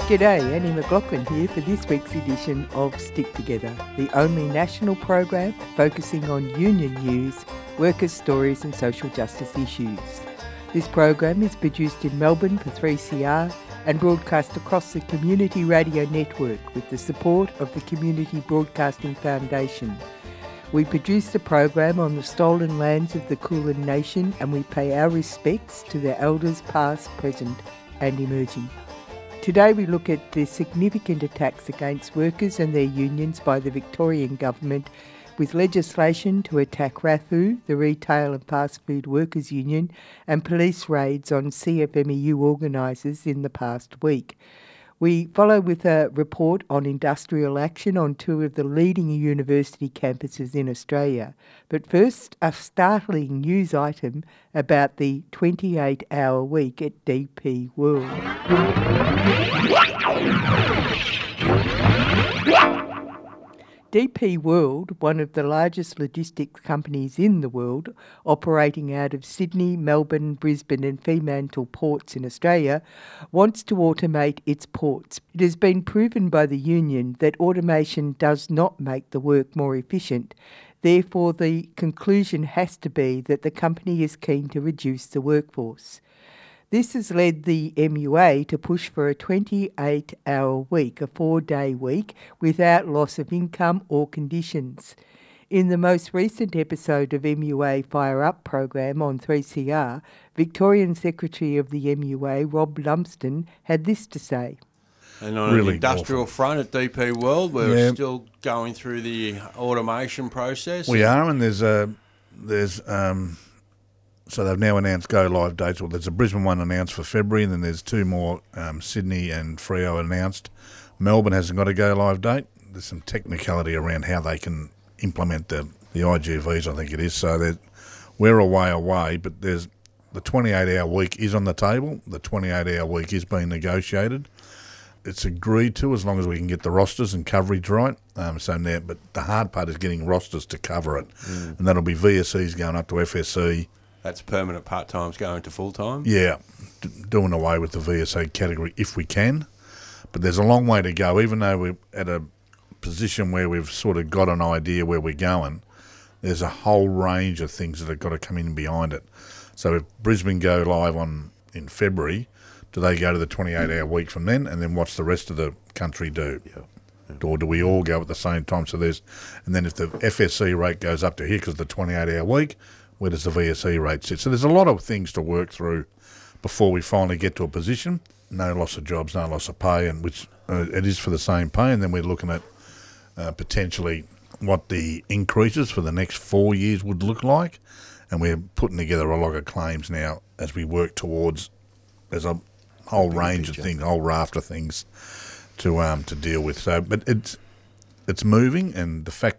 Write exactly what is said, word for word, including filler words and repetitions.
G'day, Annie McLaughlin here for this week's edition of Stick Together, the only national program focusing on union news, workers' stories and social justice issues. This program is produced in Melbourne for three C R and broadcast across the Community Radio Network with the support of the Community Broadcasting Foundation. We produce the program on the stolen lands of the Kulin Nation and we pay our respects to their elders past, present and emerging. Today we look at the significant attacks against workers and their unions by the Victorian Government with legislation to attack RAFU, the Retail and Fast Food Workers Union, and police raids on C F M E U organisers in the past week. We follow with a report on industrial action on two of the leading university campuses in Australia. But first, a startling news item about the twenty-eight hour week at D P World. D P World, one of the largest logistics companies in the world, operating out of Sydney, Melbourne, Brisbane and Fremantle ports in Australia, wants to automate its ports. It has been proven by the union that automation does not make the work more efficient. Therefore, the conclusion has to be that the company is keen to reduce the workforce. This has led the M U A to push for a twenty-eight hour week, a four-day week, without loss of income or conditions. In the most recent episode of M U A Fire Up program on three C R, Victorian Secretary of the M U A, Rob Lumsden, had this to say. And on really an industrial awful. front at D P World, we're Yeah. still going through the automation process. We are, and there's a there's um, so they've now announced go live dates. Well, there's a Brisbane one announced for February, and then there's two more, um, Sydney and Freo announced. Melbourne hasn't got a go live date. There's some technicality around how they can implement the the I G Vs, I think it is. So that we're a way away, but there's the twenty-eight hour week is on the table. The twenty-eight hour week is being negotiated. It's agreed to as long as we can get the rosters and coverage right. Um, so now, but the hard part is getting rosters to cover it, mm. and that'll be V S Es going up to F S E. That's permanent part-times going to full-time? Yeah, d- doing away with the V S A category if we can. But there's a long way to go. Even though we're at a position where we've sort of got an idea where we're going, there's a whole range of things that have got to come in behind it. So if Brisbane go live on in February, do they go to the twenty-eight hour week from then? And then what's the rest of the country do? Yeah. Yeah. Or do we all go at the same time? So there's, and then if the F S C rate goes up to here because of the twenty-eight hour week, where does the V S E rate sit? So there's a lot of things to work through before we finally get to a position. No loss of jobs, no loss of pay, and which uh, it is for the same pay. And then we're looking at uh, potentially what the increases for the next four years would look like. And we're putting together a lot of claims now as we work towards, there's a whole range picture. of things, a whole raft of things to um to deal with. So, but it's it's moving, and the fact